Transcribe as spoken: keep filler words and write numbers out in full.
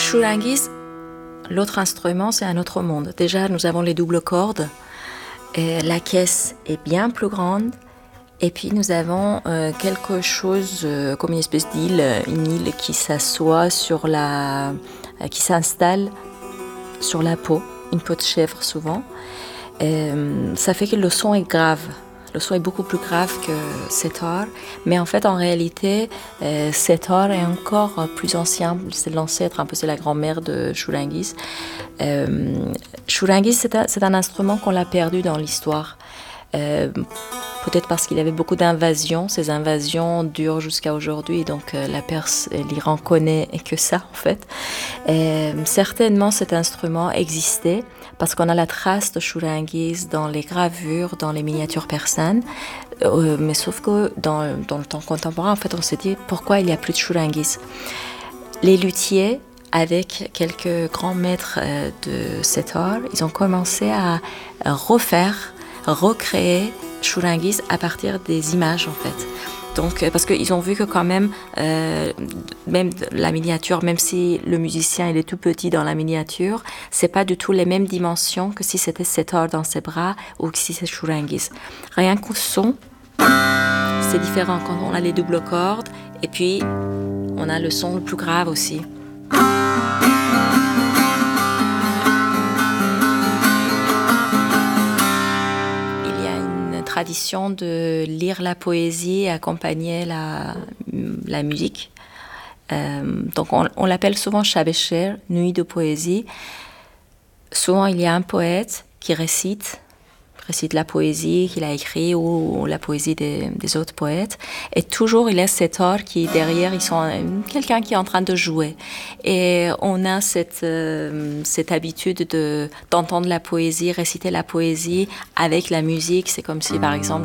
Shurangis, l'autre instrument, c'est un autre monde. Déjà, nous avons les doubles cordes. Et la caisse est bien plus grande. Et puis, nous avons euh, quelque chose euh, comme une espèce d'île, une île qui s'assoit sur la... Euh, qui s'installe sur la peau, une peau de chèvre souvent. Et, euh, ça fait que le son est grave. Le son est beaucoup plus grave que setar, mais en fait, en réalité, euh, setar est encore plus ancien. C'est l'ancêtre, un peu, c'est la grand-mère de Shurangis. Euh, Shurangis, c'est un, c'est un instrument qu'on a perdu dans l'histoire. Euh, peut-être parce qu'il y avait beaucoup d'invasions. Ces invasions durent jusqu'à aujourd'hui, donc euh, la Perse et l'Iran connaît que ça, en fait. Et, certainement, cet instrument existait parce qu'on a la trace de Shurangis dans les gravures, dans les miniatures persanes. Euh, mais sauf que dans, dans le temps contemporain, en fait, on s'est dit pourquoi il n'y a plus de Shurangis. Les luthiers, avec quelques grands maîtres euh, de setar, ils ont commencé à refaire, recréer Shurangis à partir des images, en fait. Donc, parce qu'ils ont vu que quand même, euh, même la miniature, même si le musicien il est tout petit dans la miniature, c'est pas du tout les mêmes dimensions que si c'était setar dans ses bras ou que si c'est Shurangis. Rien qu'au son, c'est différent quand on a les doubles cordes et puis on a le son le plus grave aussi. Tradition de lire la poésie et accompagner la, la musique. Euh, donc on, on l'appelle souvent Shab el-Sher, nuit de poésie. Souvent il y a un poète qui récite, récite la poésie qu'il a écrite ou la poésie des, des autres poètes. Et toujours il y a cet or qui derrière, ils sont quelqu'un qui est en train de jouer. Et on a cette, euh, cette habitude de, d'entendre la poésie, réciter la poésie avec la musique. C'est comme si par exemple